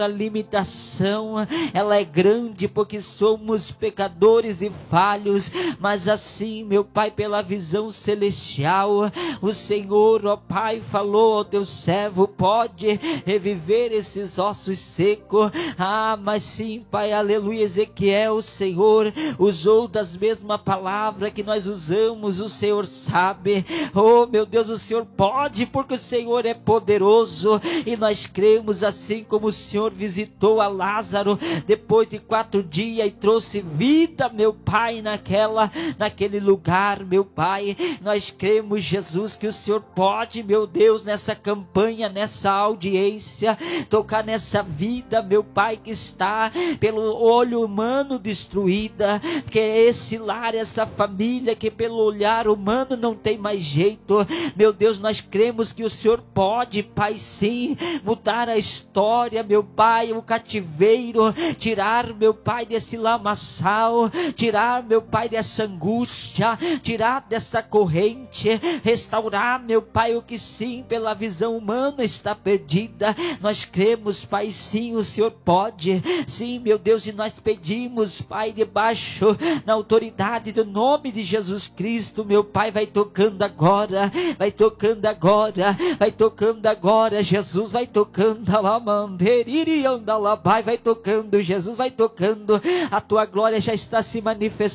a limitação, ela é grande porque somos pecadores e falhos, mas assim, meu Pai, pela visão celestial, o Senhor, ó Pai, falou ao teu servo, pode reviver esses ossos secos. Mas sim, Pai, aleluia. Ezequiel, o Senhor usou das mesmas palavras que nós usamos, o Senhor sabe. Oh meu Deus, o Senhor pode, porque o Senhor é poderoso, e nós cremos, assim como o Senhor visitou a Lázaro depois de 4 dias e trouxe vida, meu Pai, naquele lugar, meu Pai. Nós cremos, Jesus, que o Senhor pode, meu Deus, nessa campanha, nessa audiência, tocar nessa vida, meu Pai, que está pelo olho humano destruída, que é esse lar, essa família que pelo olhar humano não tem mais jeito. Meu Deus, nós cremos que o Senhor pode, Pai, sim, mudar a história, meu Pai, o cativeiro, tirar, meu Pai, desse lamaçal, tirar, meu Pai, dessa angústia, tirar dessa corrente, restaurar, meu Pai, o que sim, pela visão humana está perdida. Nós cremos, Pai, sim, o Senhor pode, sim, meu Deus, e nós pedimos, Pai, debaixo, na autoridade do nome de Jesus Cristo, meu Pai, vai tocando agora, vai tocando agora, vai tocando agora, Jesus, vai tocando, vai tocando, Jesus, vai tocando, a tua glória já está se manifestando.